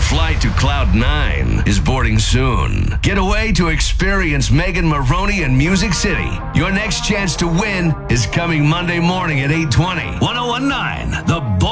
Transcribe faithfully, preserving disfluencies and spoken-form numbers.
flight to Cloud nine is boarding soon. Get away to experience Megan Maroney in Music City. Your next chance to win is coming Monday morning at eight twenty. ten nineteen, The